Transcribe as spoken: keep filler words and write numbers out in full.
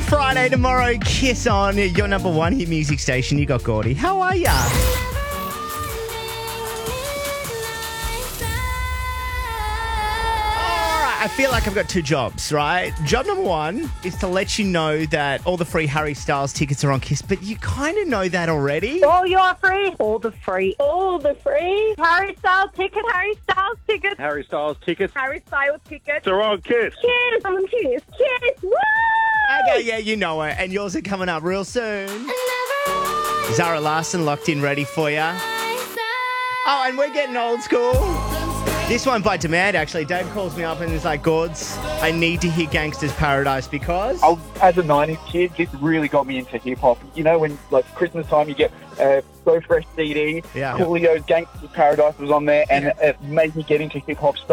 Friday tomorrow. Kiss on your number one hit music station. You got Gordy. How are ya? I feel like I've got two jobs, right? Job number one is to let you know that all the free Harry Styles tickets are on Kiss, but you kind of know that already. All your free. All the free. All the free. Harry Styles tickets. Harry Styles tickets. Harry Styles tickets. Harry Styles tickets. They're on Kiss. Kiss. On Kiss. Kiss. Woo! Okay, yeah, you know it. And yours are coming up real soon. Zara Larson locked in ready for ya. Oh, and we're getting old school. This one by demand, actually. Dave calls me up and is like, Gords, I need to hear Gangsta's Paradise because... I was, as a nineties kid, this really got me into hip-hop. You know, when, like, Christmas time, you get a So Fresh C D, Yeah. Coolio's Gangsta's Paradise was on there, and Yeah. it made me get into hip-hop stuff.